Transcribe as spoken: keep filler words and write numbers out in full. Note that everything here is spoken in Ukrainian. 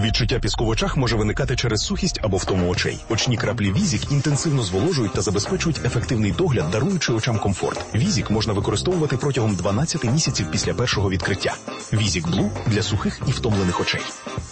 Відчуття піску в очах може виникати через сухість або втому очей. Очні краплі Візік інтенсивно зволожують та забезпечують ефективний догляд, даруючи очам комфорт. Візік можна використовувати протягом дванадцяти місяців після першого відкриття. Візік Блу для сухих і втомлених очей.